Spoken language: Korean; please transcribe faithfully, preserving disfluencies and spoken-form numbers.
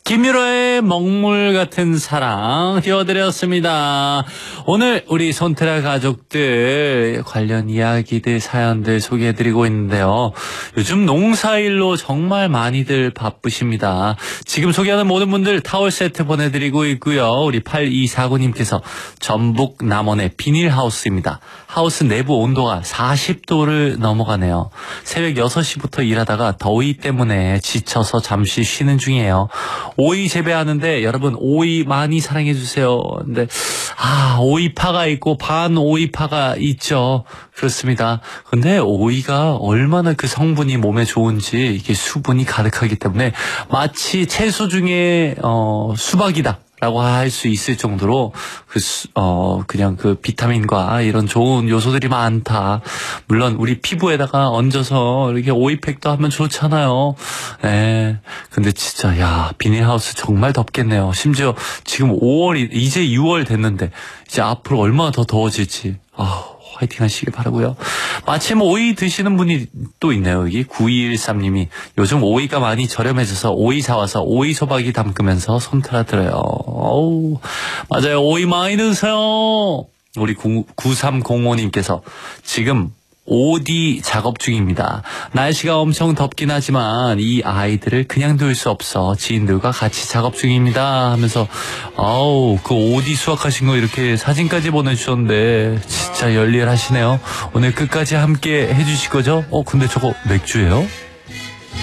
김유라의 먹물 같은 사랑 띄워드렸습니다. 오늘 우리 손테라 가족들 관련 이야기들, 사연들 소개해드리고 있는데요. 요즘 농사일로 정말 많이들 바쁘십니다. 지금 소개하는 모든 분들 타월 세트 보내드리고 있고요. 우리 팔이사구 님께서 전북 남원의 비닐하우스입니다. 하우스 내부 온도가 사십 도를 넘어가네요. 새벽 여섯 시부터 일하다가 더위 때문에 지쳐서 잠시 쉬는 중이에요. 오이 재배하는데 여러분 오이 많이 사랑해주세요. 근데 아 오이파가 있고 반 오이파가 있죠. 그렇습니다. 근데 오이가 얼마나 그 성분이 몸에 좋은지 이게 수분이 가득하기 때문에 마치 채소 중에 어 수박이다 라고 할 수 있을 정도로 그, 어, 그냥 그 비타민과 이런 좋은 요소들이 많다. 물론 우리 피부에다가 얹어서 이렇게 오이팩도 하면 좋잖아요. 네. 근데 진짜, 야, 비닐하우스 정말 덥겠네요. 심지어 지금 오월이, 이제 유월 됐는데, 이제 앞으로 얼마나 더 더워질지. 아 화이팅 하시길 바라고요. 마침 오이 드시는 분이 또 있네요. 여기 구이일삼 님이 요즘 오이가 많이 저렴해져서 오이 사와서 오이 소박이 담그면서 손트라 들어요. 어우, 맞아요. 오이 많이 드세요. 우리 구삼공오 님께서 지금 오디 작업 중입니다. 날씨가 엄청 덥긴 하지만 이 아이들을 그냥 둘 수 없어 지인들과 같이 작업 중입니다 하면서 아우 그 오디 수확하신 거 이렇게 사진까지 보내주셨는데 진짜 열일하시네요. 오늘 끝까지 함께 해주실 거죠? 어 근데 저거 맥주예요?